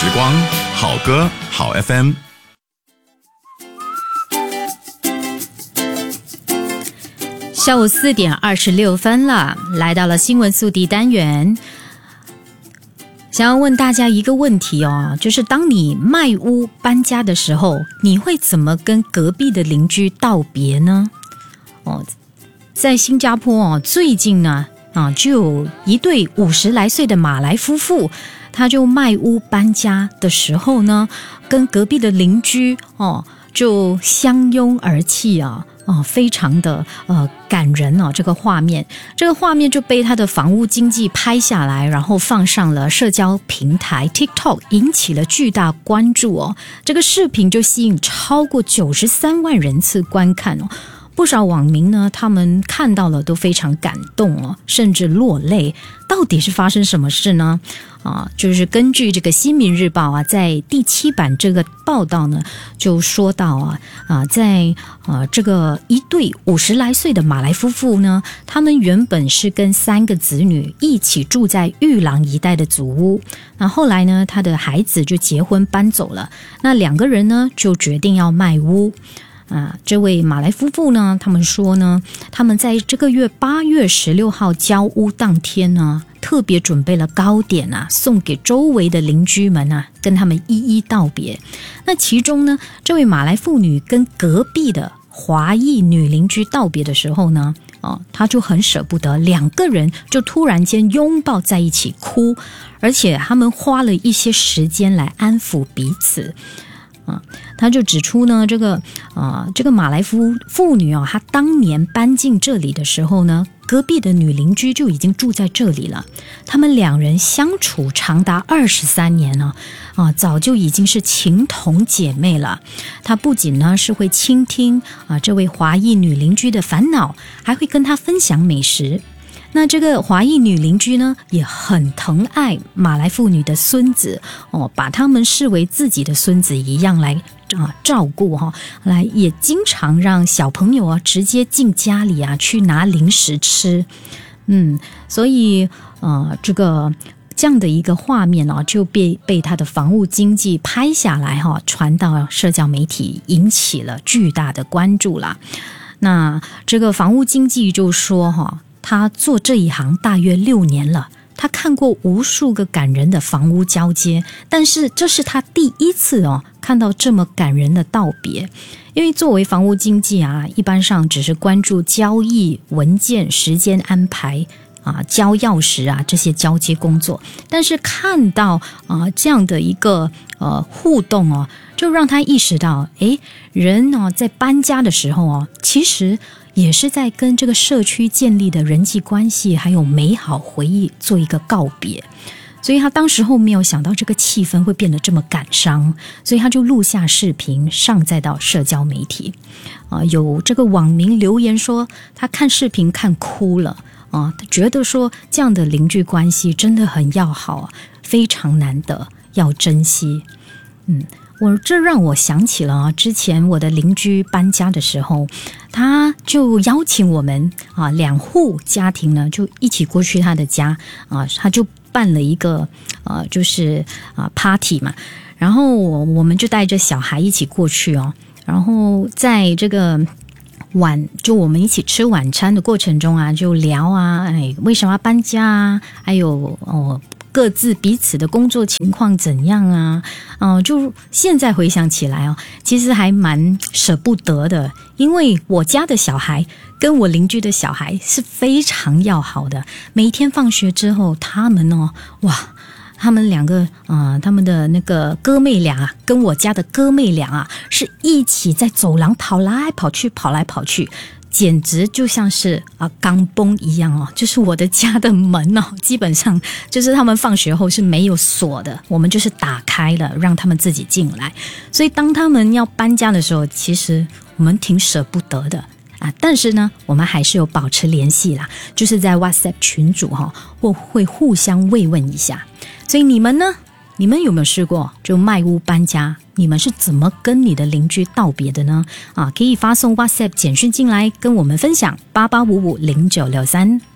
时光，好歌好 FM。 下午4点26分了，来到了新闻速递单元。想要问大家一个问题哦，就是当你卖屋搬家的时候，你会怎么跟隔壁的邻居道别呢？在新加坡最近呢就有一对50来岁的马来夫妇，他就卖屋搬家的时候呢，跟隔壁的邻居就相拥而泣啊。非常的感人这个画面就被他的房屋经纪拍下来，然后放上了社交平台 TikTok， 引起了巨大关注这个视频就吸引超过93万人次观看不少网民呢，他们看到了都非常感动甚至落泪。到底是发生什么事呢？就是根据这个新民日报在第7版这个报道呢，就说到在这个一对50来岁的马来夫妇呢，他们原本是跟3个子女一起住在玉廊一带的祖屋，那后来呢，他的孩子就结婚搬走了，那2个人呢就决定要卖屋。这位马来夫妇呢，他们说呢，他们在这个月8月16号交屋当天呢，特别准备了糕点送给周围的邻居们跟他们一一道别。那其中呢，这位马来妇女跟隔壁的华裔女邻居道别的时候呢，她就很舍不得，2个人就突然间拥抱在一起哭，而且他们花了一些时间来安抚彼此。他就指出呢，这个马来妇女她当年搬进这里的时候呢，隔壁的女邻居就已经住在这里了，他们2人相处长达23年了早就已经是情同姐妹了。她不仅呢是会倾听这位华裔女邻居的烦恼，还会跟她分享美食。那这个华裔女邻居呢，也很疼爱马来妇女的孙子把他们视为自己的孙子一样来照顾来也经常让小朋友直接进家里去拿零食吃。所以这样的一个画面就被他的房屋经纪拍下来传到社交媒体，引起了巨大的关注啦。那这个房屋经纪就说他做这一行大约6年了，他看过无数个感人的房屋交接，但是这是他第一次看到这么感人的道别。因为作为房屋经纪一般上只是关注交易文件、时间安排交钥匙这些交接工作，但是看到这样的一个互动就让他意识到人在搬家的时候其实也是在跟这个社区建立的人际关系还有美好回忆做一个告别。所以他当时候没有想到这个气氛会变得这么感伤，所以他就录下视频上载到社交媒体有这个网民留言说他看视频看哭了他觉得说这样的邻居关系真的很要好非常难得，要珍惜。这让我想起了之前我的邻居搬家的时候，他就邀请我们2户家庭呢就一起过去他的家他就办了一个就是party 嘛，然后我们就带着小孩一起过去然后在这个就我们一起吃晚餐的过程中就聊为什么要搬家还有各自彼此的工作情况怎样就现在回想起来其实还蛮舍不得的，因为我家的小孩跟我邻居的小孩是非常要好的，每天放学之后他们他们2个他们的那个哥妹俩跟我家的哥妹俩是一起在走廊跑来跑去，简直就像是钢崩一样就是我的家的门基本上就是他们放学后是没有锁的，我们就是打开了让他们自己进来。所以当他们要搬家的时候，其实我们挺舍不得的但是呢我们还是有保持联系啦，就是在 WhatsApp 群组会互相慰问一下。所以你们呢？你们有没有试过就卖屋搬家？你们是怎么跟你的邻居道别的呢？可以发送 WhatsApp 简讯进来跟我们分享88550963。